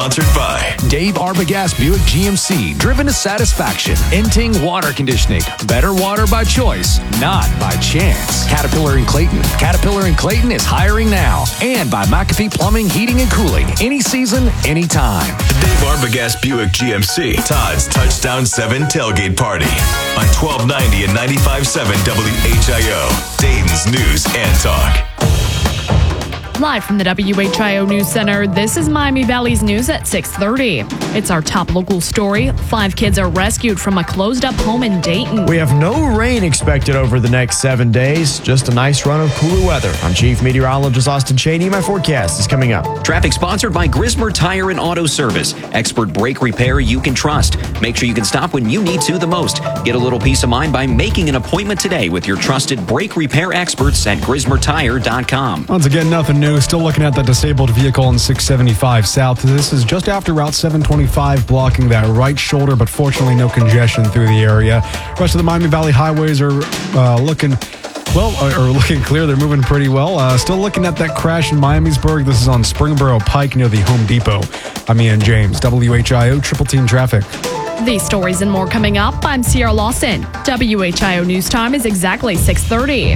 sponsored by Dave Arbogast Buick GMC, driven to satisfaction. Inting Water Conditioning, better water by choice, not by chance. Caterpillar and Clayton. Caterpillar and Clayton is hiring now. And by McAfee Plumbing, Heating, and Cooling. Any season, anytime. the Dave Arbogast Buick GMC Todd's Touchdown 7 Tailgate Party on 1290 and 95.7 WHIO, Dayton's News and Talk. Live from the WHIO News Center, this is Miami Valley's news at 6:30. It's our top local story. 5 kids are rescued from a closed-up home in Dayton. We have no rain expected over the next 7 days. Just a nice run of cooler weather. I'm Chief Meteorologist Austin Cheney. My forecast is coming up. Traffic sponsored by Grismer Tire and Auto Service. Expert brake repair you can trust. Make sure you can stop when you need to the most. Get a little peace of mind by making an appointment today with your trusted brake repair experts at GrismerTire.com. Once again, nothing new. Still looking at the disabled vehicle in 675 South. This is just after Route 725, blocking that right shoulder, but fortunately no congestion through the area. Rest of the Miami Valley highways are looking clear. They're moving pretty well. Still looking at that crash in Miamisburg. This is on Springboro Pike near the Home Depot. I'm Ian James, WHIO Triple Team Traffic. These stories and more coming up. I'm Sierra Lawson. WHIO News Time is exactly 6:30.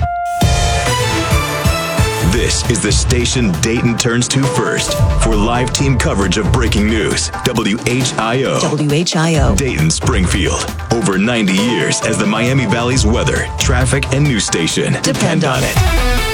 This is the station Dayton turns to first for live team coverage of breaking news. WHIO. WHIO. Dayton Springfield. Over 90 years as the Miami Valley's weather, traffic, and news station. Depend on it.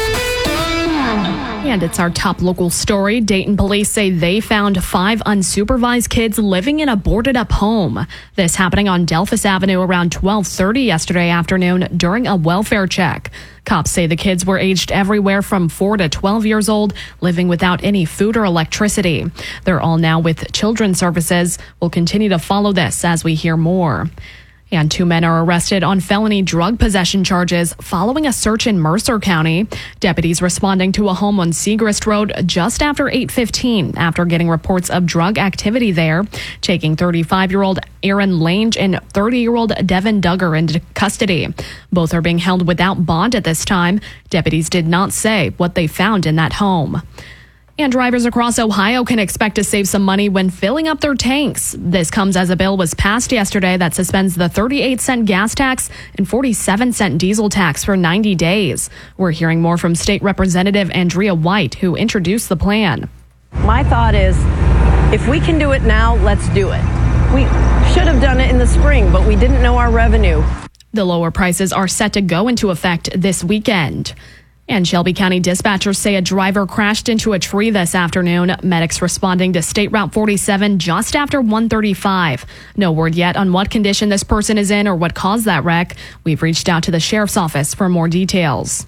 And it's our top local story. Dayton police say they found 5 unsupervised kids living in a boarded-up home. This happening on Delphus Avenue around 12:30 yesterday afternoon during a welfare check. Cops say the kids were aged everywhere from 4 to 12 years old, living without any food or electricity. They're all now with Children's Services. We'll continue to follow this as we hear more. And 2 men are arrested on felony drug possession charges following a search in Mercer County. Deputies responding to a home on Segrist Road just after 8:15 after getting reports of drug activity there, taking 35-year-old Aaron Lange and 30-year-old Devin Duggar into custody. Both are being held without bond at this time. Deputies did not say what they found in that home. And drivers across Ohio can expect to save some money when filling up their tanks. This comes as a bill was passed yesterday that suspends the 38-cent gas tax and 47-cent diesel tax for 90 days. We're hearing more from State Representative Andrea White, who introduced the plan. My thought is, if we can do it now, let's do it. We should have done it in the spring, but we didn't know our revenue. The lower prices are set to go into effect this weekend. And Shelby County dispatchers say a driver crashed into a tree this afternoon. Medics responding to State Route 47 just after 1:35. No word yet on what condition this person is in or what caused that wreck. We've reached out to the sheriff's office for more details.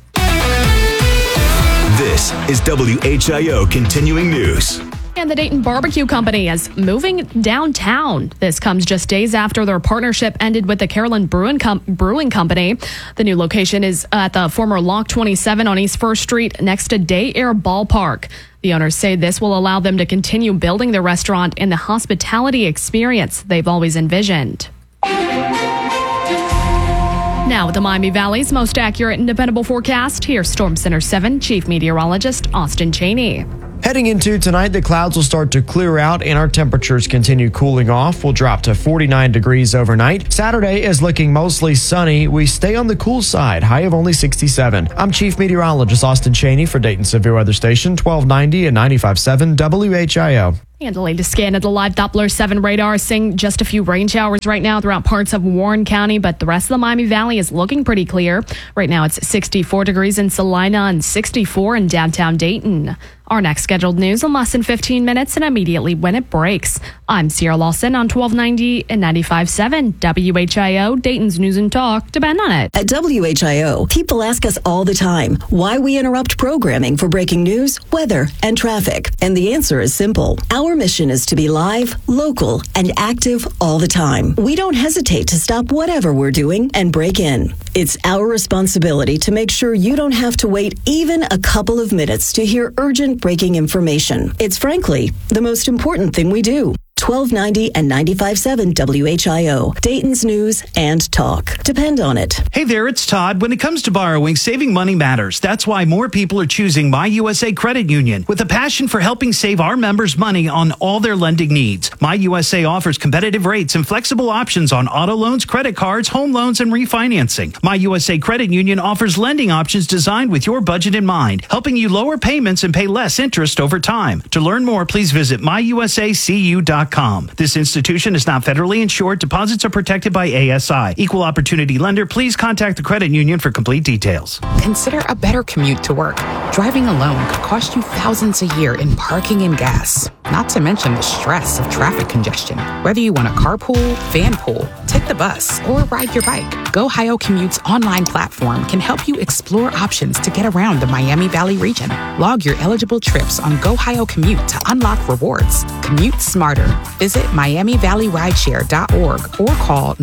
This is WHIO Continuing News. And the Dayton Barbecue Company is moving downtown. This comes just days after their partnership ended with the Carolyn Brewing Company. The new location is at the former Lock 27 on East 1st Street next to Day Air Ballpark. The owners say this will allow them to continue building their restaurant and the hospitality experience they've always envisioned. Now with the Miami Valley's most accurate and dependable forecast, here's Storm Center 7 Chief Meteorologist Austin Cheney. Heading into tonight, the clouds will start to clear out and our temperatures continue cooling off. We'll drop to 49 degrees overnight. Saturday is looking mostly sunny. We stay on the cool side, high of only 67. I'm Chief Meteorologist Austin Cheney for Dayton Severe Weather Station, 1290 and 95.7 WHIO. And the latest scan of the live Doppler 7 radar is seeing just a few rain showers right now throughout parts of Warren County, but the rest of the Miami Valley is looking pretty clear. Right now it's 64 degrees in Salina and 64 in downtown Dayton. Our next scheduled news in less than 15 minutes and immediately when it breaks. I'm Sierra Lawson on 1290 and 95.7 WHIO, Dayton's News and Talk. Depend on it. At WHIO, people ask us all the time why we interrupt programming for breaking news, weather, and traffic. And the answer is simple. Our mission is to be live, local, and active all the time. We don't hesitate to stop whatever we're doing and break in. It's our responsibility to make sure you don't have to wait even a couple of minutes to hear urgent breaking information. It's frankly the most important thing we do. 1290 and 95.7 WHIO, Dayton's News and Talk. Depend on it. Hey there, it's Todd. When it comes to borrowing, saving money matters. That's why more people are choosing My USA Credit Union. With a passion for helping save our members money on all their lending needs, My USA offers competitive rates and flexible options on auto loans, credit cards, home loans, and refinancing. My USA Credit Union offers lending options designed with your budget in mind, helping you lower payments and pay less interest over time. To learn more, please visit myusacu.com. This institution is not federally insured. Deposits are protected by ASI. Equal opportunity lender. Please contact the credit union for complete details. Consider a better commute to work. Driving alone could cost you thousands a year in parking and gas. Not to mention the stress of traffic congestion. Whether you want to carpool, van pool, take the bus, or ride your bike, GoHio Commute's online platform can help you explore options to get around the Miami Valley region. Log your eligible trips on GoHio Commute to unlock rewards. Commute smarter. Visit MiamiValleyRideshare.org or call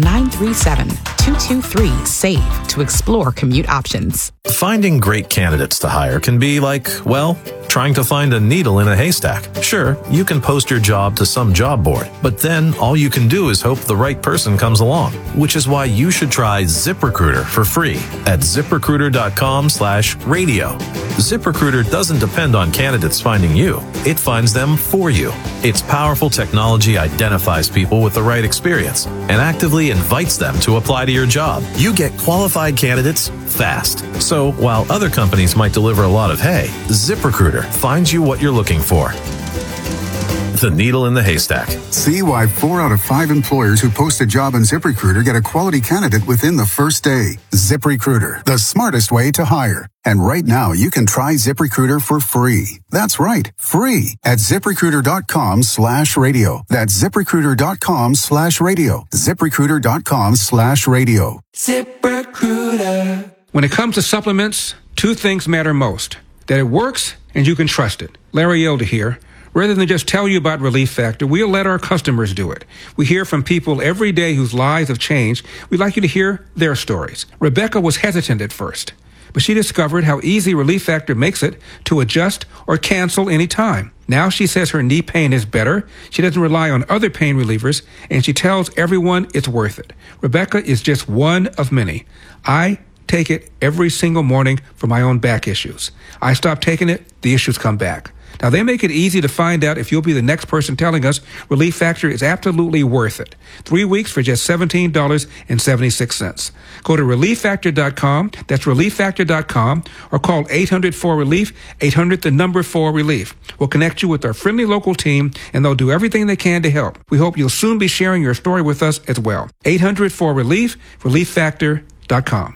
937-223-SAVE to explore commute options. Finding great candidates to hire can be like, well, trying to find a needle in a haystack. Sure, you can post your job to some job board, but then all you can do is hope the right person comes along, which is why you should try ZipRecruiter for free at ZipRecruiter.com/radio. ZipRecruiter doesn't depend on candidates finding you. It finds them for you. Its powerful technology identifies people with the right experience and actively invites them to apply to your job. You get qualified candidates fast. So while other companies might deliver a lot of hay, ZipRecruiter finds you what you're looking for. The needle in the haystack. See why 4 out of 5 employers who post a job on ZipRecruiter get a quality candidate within the first day. ZipRecruiter, the smartest way to hire. And right now, you can try ZipRecruiter for free. That's right, free at ZipRecruiter.com/radio. That's ZipRecruiter.com/radio. ZipRecruiter.com/radio. ZipRecruiter. When it comes to supplements, 2 things matter most. That it works and you can trust it. Larry Elder here. Rather than just tell you about Relief Factor, we'll let our customers do it. We hear from people every day whose lives have changed. We'd like you to hear their stories. Rebecca was hesitant at first, but she discovered how easy Relief Factor makes it to adjust or cancel any time. Now she says her knee pain is better, she doesn't rely on other pain relievers, and she tells everyone it's worth it. Rebecca is just one of many. I take it every single morning for my own back issues. I stop taking it, the issues come back. Now, they make it easy to find out if you'll be the next person telling us Relief Factor is absolutely worth it. 3 weeks for just $17.76. Go to ReliefFactor.com, that's ReliefFactor.com, or call 800-4RELIEF, 800-4RELIEF. We'll connect you with our friendly local team, and they'll do everything they can to help. We hope you'll soon be sharing your story with us as well. 800-4RELIEF, ReliefFactor.com.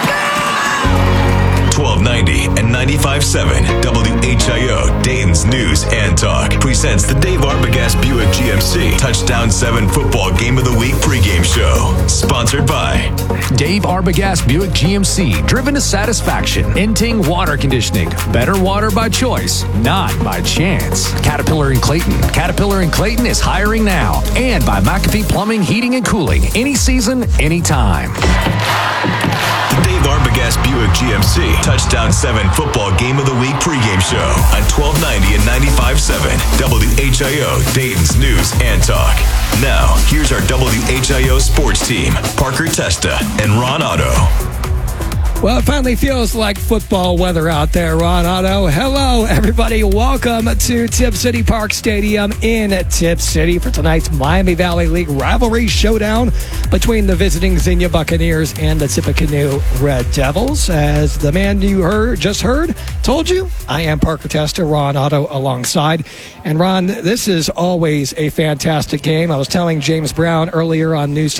1290 and 95.7 WHIO, Dayton's News and Talk, presents the Dave Arbogast Buick GMC Touchdown 7 Football Game of the Week pregame show. Sponsored by Dave Arbogast Buick GMC, driven to satisfaction. Inting Water Conditioning, better water by choice, not by chance. Caterpillar and Clayton. Caterpillar and Clayton is hiring now. And by McAfee Plumbing, Heating, and Cooling. Any season, anytime. The Dave Arbogast Buick GMC Touchdown 7 Football Game of the Week pregame show on 1290 and 95.7 WHIO, Dayton's News and Talk. Now, here's our WHIO sports team, Parker Testa and Ron Otto. Well, it finally feels like football weather out there, Ron Otto. Hello, everybody. Welcome to Tip City Park Stadium in Tip City for tonight's Miami Valley League rivalry showdown between the visiting Xenia Buccaneers and the Tippecanoe Red Devils. As the man you just heard told you, I am Parker Testa, Ron Otto alongside. And Ron, this is always a fantastic game. I was telling James Brown earlier on News